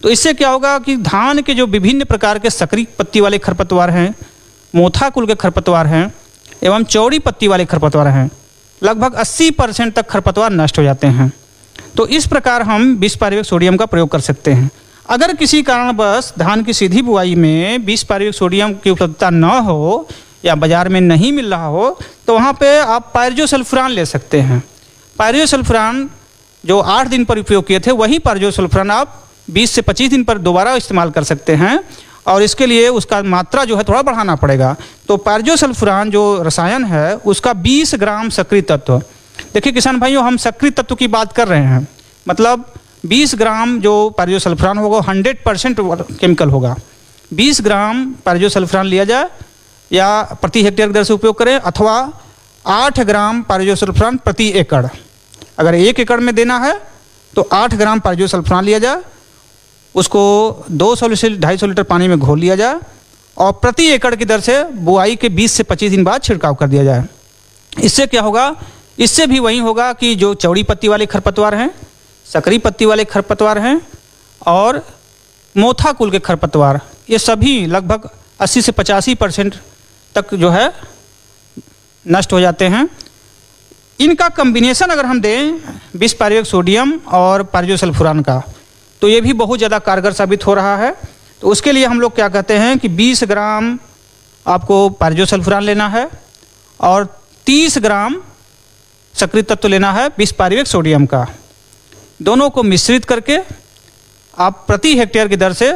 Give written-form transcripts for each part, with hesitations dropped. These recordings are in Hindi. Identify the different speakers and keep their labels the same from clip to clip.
Speaker 1: तो इससे क्या होगा कि धान के जो विभिन्न प्रकार के सकरी पत्ती वाले खरपतवार हैं, मोथा कुल के खरपतवार हैं एवं चौड़ी पत्ती वाले खरपतवार हैं, लगभग 80% तक खरपतवार नष्ट हो जाते हैं। तो इस प्रकार हम 20 पारवेग सोडियम का प्रयोग कर सकते हैं। अगर किसी कारणवश धान की सीधी बुआई में 20 पारवेग सोडियम की उपलब्धता न हो या बाजार में नहीं मिल रहा हो तो वहाँ पे आप पायरजोसल्फुरान ले सकते हैं। पायरजोसल्फुरान जो 8 दिन पर उपयोग किए थे वही पायरजोसल्फुरान आप 20 से 25 दिन पर दोबारा इस्तेमाल कर सकते हैं, और इसके लिए उसका मात्रा जो है थोड़ा बढ़ाना पड़ेगा। तो पायरजोसल्फुरान जो रसायन है उसका 20 ग्राम सक्रिय तत्व, देखिए किसान भाइयों हम सक्रिय तत्व की बात कर रहे हैं, मतलब 20 ग्राम जो पायरजोसल्फुरान होगा 100% केमिकल होगा। 20 ग्राम पायरजोसल्फुरान लिया जाए या प्रति हेक्टेयर की दर से उपयोग करें, अथवा 8 ग्राम पायरजोसल्फुरान प्रति एकड़। अगर 1 एकड़ में देना है तो 8 ग्राम पायरजोसल्फुरान लिया जाए, उसको 200 से 250 लीटर पानी में घोल लिया जाए और प्रति एकड़ की दर से बुआई के 20 से 25 दिन बाद छिड़काव कर दिया जाए। इससे क्या होगा, इससे भी वही होगा कि जो चौड़ी पत्ती वाले खरपतवार हैं, सकरी पत्ती वाले खरपतवार हैं और मोथा कुल के खरपतवार, ये सभी लगभग 80 से 85% तक जो है नष्ट हो जाते हैं। इनका कम्बिनेशन अगर हम दें 20 पारवेग सोडियम और पायरजोसल्फुरान का, तो ये भी बहुत ज़्यादा कारगर साबित हो रहा है। तो उसके लिए हम लोग क्या कहते हैं कि 20 ग्राम आपको पायरजोसल्फुरान लेना है और 30 ग्राम सक्रिय तत्व लेना है 20 पारवेग सोडियम का। दोनों को मिश्रित करके आप प्रति हेक्टेयर की दर से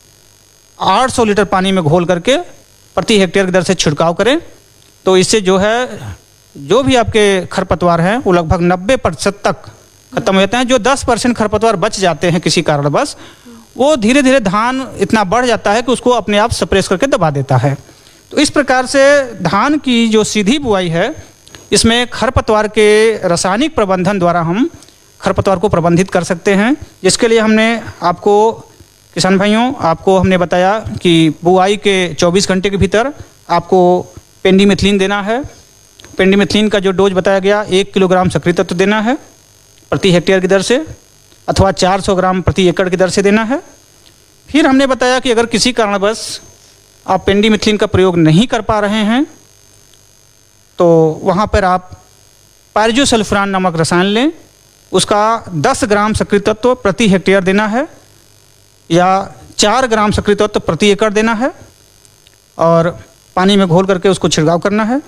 Speaker 1: 800 लीटर पानी में घोल करके प्रति हेक्टेयर की दर से छिड़काव करें। तो इससे जो है जो भी आपके खरपतवार हैं वो लगभग 90% तक खत्म हो जाते हैं। जो 10% खरपतवार बच जाते हैं किसी कारणवश, वो धीरे धीरे धान इतना बढ़ जाता है कि उसको अपने आप सप्रेस करके दबा देता है। तो इस प्रकार से धान की जो सीधी बुआई है इसमें खरपतवार के रासायनिक प्रबंधन द्वारा हम खरपतवार को प्रबंधित कर सकते हैं। जिसके लिए हमने आपको किसान भाइयों आपको हमने बताया कि बुआई के 24 घंटे के भीतर आपको पेंडिमेथिलीन देना है। पेंडिमेथिलीन का जो डोज बताया गया 1 किलोग्राम सक्रिय तत्व देना है प्रति हेक्टेयर की दर से, अथवा 400 ग्राम प्रति एकड़ की दर से देना है। फिर हमने बताया कि अगर किसी कारणवश आप पेंडिमेथिलीन का प्रयोग नहीं कर पा रहे हैं तो वहाँ पर आप पायरजोसल्फुरान नामक रसायन लें, उसका 10 ग्राम सक्रिय तत्व प्रति हेक्टेयर देना है या 4 ग्राम सक्रिय तत्व प्रति एकड़ देना है और पानी में घोल करके उसको छिड़काव करना है।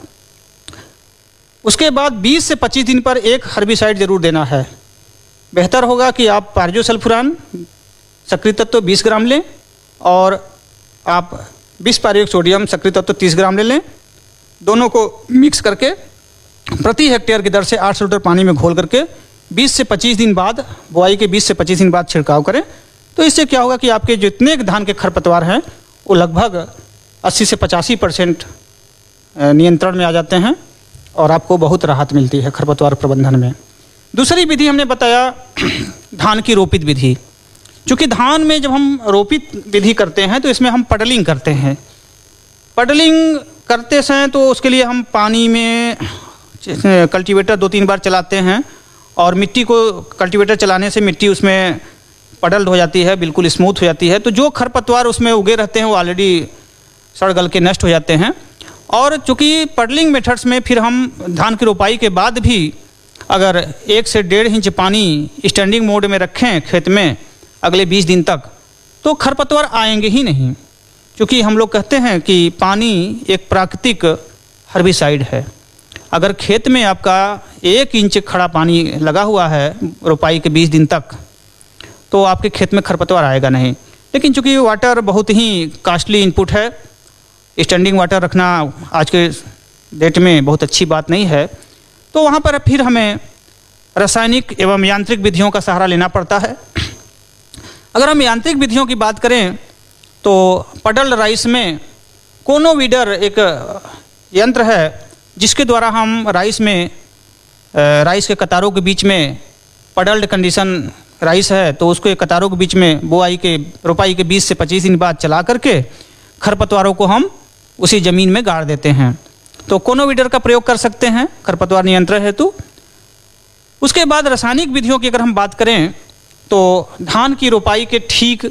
Speaker 1: उसके बाद 20 से 25 दिन पर एक हर्बिसाइड जरूर देना है। बेहतर होगा कि आप पायरजोसल्फुरान सक्रिय तत्व 20 ग्राम लें और आप 20 पारवेग सोडियम सक्रिय तत्व 30 ग्राम ले लें। दोनों को मिक्स करके प्रति हेक्टेयर की दर से 800 लीटर पानी में घोल करके 20 से 25 दिन बाद, बुआई के 20 से 25 दिन बाद छिड़काव करें। तो इससे क्या होगा कि आपके जितने धान के खरपतवार हैं वो लगभग 80 से 85% नियंत्रण में आ जाते हैं और आपको बहुत राहत मिलती है खरपतवार प्रबंधन में। दूसरी विधि हमने बताया धान की रोपित विधि। चूँकि धान में जब हम रोपित विधि करते हैं तो इसमें हम पडलिंग करते हैं। पडलिंग करते समय तो उसके लिए हम पानी में कल्टीवेटर 2-3 बार चलाते हैं और मिट्टी को कल्टीवेटर चलाने से मिट्टी उसमें पडल्ड हो जाती है, बिल्कुल स्मूथ हो जाती है। तो जो खरपतवार उसमें उगे रहते हैं वो ऑलरेडी सड़ गल के नष्ट हो जाते हैं। और चूँकि पडलिंग मेथड्स में फिर हम धान की रोपाई के बाद भी अगर 1 से 1.5 इंच पानी स्टैंडिंग मोड में रखें खेत में अगले 20 दिन तक, तो खरपतवार आएंगे ही नहीं। क्योंकि हम लोग कहते हैं कि पानी एक प्राकृतिक हर्बिसाइड है। अगर खेत में आपका 1 इंच खड़ा पानी लगा हुआ है रोपाई के 20 दिन तक, तो आपके खेत में खरपतवार आएगा नहीं। लेकिन चूँकि वाटर बहुत ही कॉस्टली इनपुट है, स्टैंडिंग वाटर रखना आज के डेट में बहुत अच्छी बात नहीं है, तो वहाँ पर फिर हमें रासायनिक एवं यांत्रिक विधियों का सहारा लेना पड़ता है। अगर हम यांत्रिक विधियों की बात करें तो पडल्ड राइस में कोनोवीडर एक यंत्र है जिसके द्वारा हम राइस के कतारों के बीच में पडल्ड कंडीशन राइस है तो उसको कतारों के बीच में रोपाई के 20 से 25 दिन बाद चला करके खरपतवारों को हम उसी ज़मीन में गाड़ देते हैं। तो कोनोवीडर का प्रयोग कर सकते हैं खरपतवार नियंत्रण हेतु। उसके बाद रासायनिक विधियों की अगर हम बात करें तो धान की रोपाई के ठीक